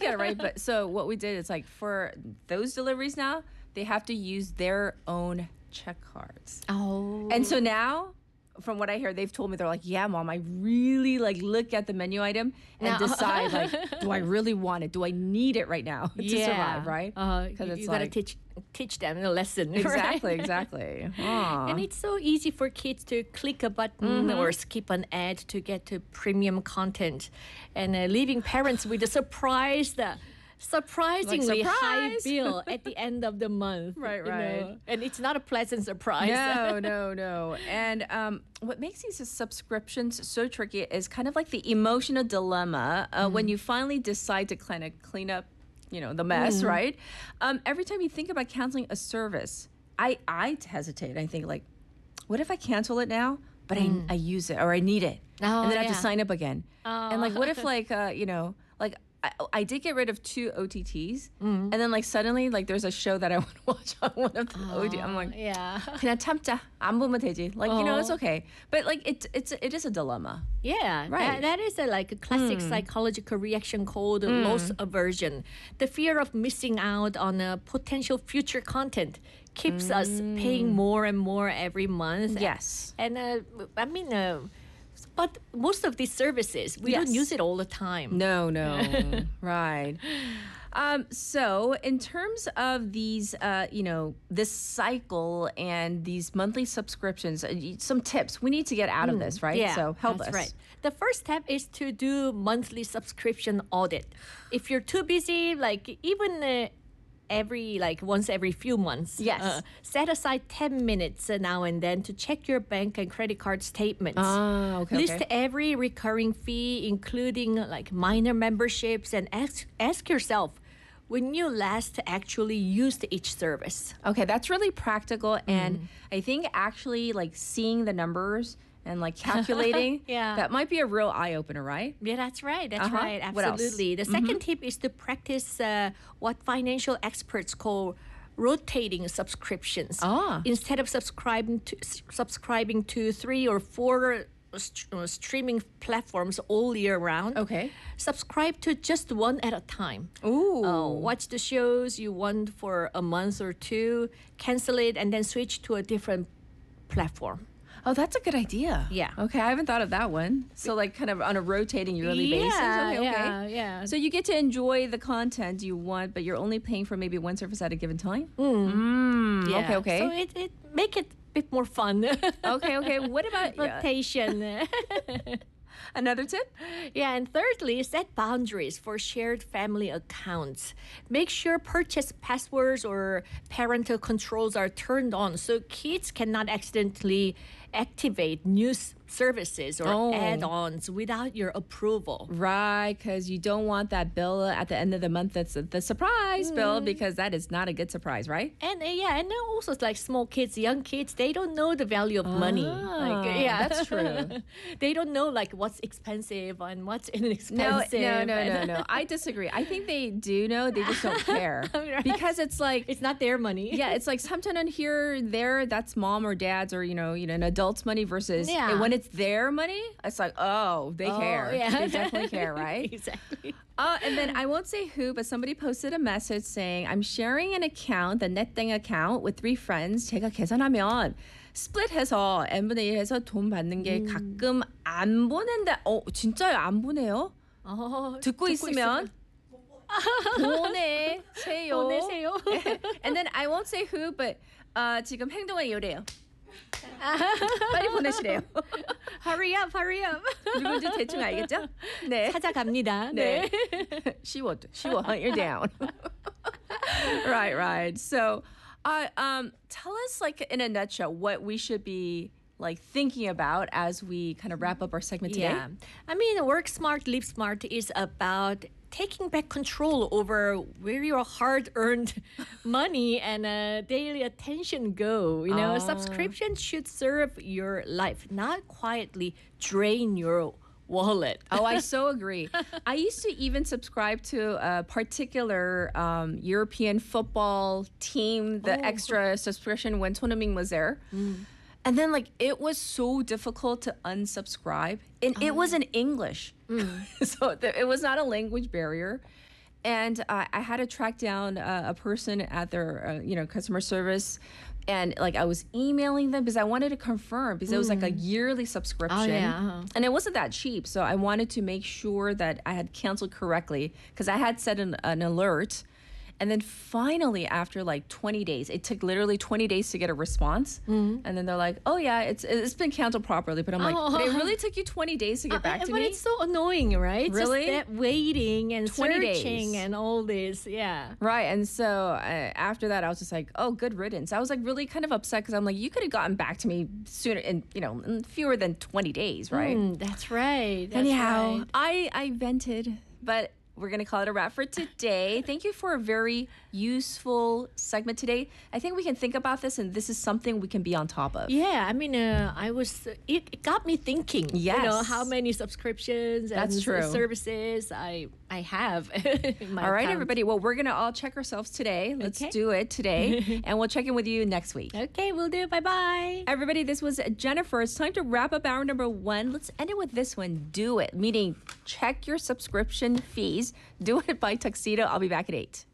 get it, right? But so what we did is like for those deliveries now, they have to use their own check cards. Oh. And so now, from what I hear, they've told me they're like, yeah, mom, I really like look at the menu item and decide like, do I really want it? Do I need it right now to survive? Right? Because you gotta teach them a lesson. Exactly, right? exactly. And it's so easy for kids to click a button or skip an ad to get to premium content, and leaving parents with a surprisingly high bill at the end of the month. Right. And it's not a pleasant surprise. No. And what makes these subscriptions so tricky is kind of like the emotional dilemma when you finally decide to kind of clean up, the mess, right? Every time you think about canceling a service, I hesitate. I think like, what if I cancel it now, but I use it or I need it, and then I have to sign up again? And like, what if like, like I did get rid of 2 OTTs, and then like suddenly like there's a show that I want to watch on one of the OTTs. I'm like, 그냥 참자. 안 보면 되지. Like it's okay, but like it is a dilemma. Yeah, right. That is a classic psychological reaction called loss aversion. The fear of missing out on potential future content keeps us paying more and more every month. Yes, and I mean. But most of these services, we don't use it all the time. No, right. So in terms of these, this cycle and these monthly subscriptions, some tips we need to get out of this, right? Yeah, so help that's us. Right. The first step is to do monthly subscription audit. If you're too busy, like even once every few months. Yes. Set aside 10 minutes now and then to check your bank and credit card statements. Okay. List every recurring fee, including like minor memberships, and ask yourself when you last actually used each service. Okay, that's really practical. And I think actually like seeing the numbers and like calculating, that might be a real eye-opener, right? Yeah, that's right. That's right. What else? Absolutely. The second tip is to practice what financial experts call rotating subscriptions. Instead of subscribing to 3 or 4 streaming platforms all year round. Okay. Subscribe to just one at a time. Watch the shows you want for a month or two, cancel it, and then switch to a different platform. Oh, that's a good idea. Yeah. Okay, I haven't thought of that one. So like kind of on a rotating yearly basis. Okay. Yeah. So you get to enjoy the content you want, but you're only paying for maybe one service at a given time? Okay. So it make it a bit more fun. Okay. What about rotation? Another tip? Yeah, and thirdly, set boundaries for shared family accounts. Make sure purchase passwords or parental controls are turned on so kids cannot accidentally activate new services or add-ons without your approval. Right, because you don't want that bill at the end of the month that's the surprise bill, because that is not a good surprise, right? And and also like small kids, young kids, they don't know the value of money. That's true. They don't know like what's expensive and what's inexpensive. No. I disagree. I think they do know, they just don't care. Right. Because it's like it's not their money. Yeah, it's like sometimes here, there, that's mom or dad's or an adult's money versus when it's their money, it's like, they care. Yeah. They definitely care, right? Exactly. And then I won't say who, but somebody posted a message saying, I'm sharing an account, the NetThing account, with 3 friends. 제가 계산하면 스플릿해서 n분의 1해서 돈 받는 게 가끔 안 보낸다. 진짜요? 안 보내요? 듣고 있으면 보내세요. And then I won't say who, but 지금 행동은 이래요. 빨리 보내시래요. Hurry up. 누군지 대충 알겠죠? 네. 찾아갑니다. 네. 쉬워. Hunt you down. Right. So, tell us, like in a nutshell, what we should be like thinking about as we kind of wrap up our segment today. Yeah, I mean, work smart, live smart is about taking back control over where your hard-earned money and daily attention go. Subscription should serve your life, not quietly drain your wallet. I so agree. I used to even subscribe to a particular European football team, the extra subscription when Son Heung-min was there. And then like it was so difficult to unsubscribe, and it was in English. So it was not a language barrier. and I had to track down a person at their customer service, and like I was emailing them because I wanted to confirm, because it was like a yearly subscription. Oh, yeah. And it wasn't that cheap, so I wanted to make sure that I had canceled correctly, because I had set an alert. And then finally, after like 20 days, it took literally 20 days to get a response. And then they're like, oh, yeah, it's been canceled properly. But I'm like, but it really took you 20 days to get back to but me? it's so annoying, right? Really? Just that waiting and 20 searching days. and all this. Yeah. Right. And so after that, I was just like, oh, good riddance. I was like really kind of upset, because I'm like, you could have gotten back to me sooner, in fewer than 20 days, right? That's right. That's Anyhow, right. I vented, but we're going to call it a wrap for today. Thank you for a very useful segment today. I think we can think about this, and this is something we can be on top of. Yeah, I mean, it got me thinking. Yes. How many subscriptions and That's true. services I have. In my All right, account. everybody. Well, we're going to all check ourselves today. Let's Okay. do it today, and we'll check in with you next week. Okay, we'll do. Bye-bye. Everybody, this was Jennifer. It's time to wrap up hour number 1. Let's end it with this one. Do it, meaning check your subscription fees. Do it by Tuxedo. I'll be back at 8.